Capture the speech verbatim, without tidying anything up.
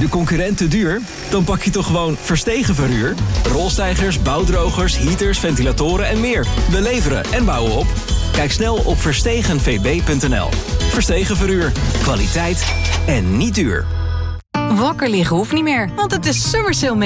de concurrent te duur? Dan pak je toch gewoon Verstegen Verhuur? Rolstijgers, bouwdrogers, heaters, ventilatoren en meer. We leveren en bouwen op. Kijk snel op verstegen v b punt n l. Verstegen Verhuur. Kwaliteit en niet duur. Wakker liggen hoeft niet meer, want het is Summer Sale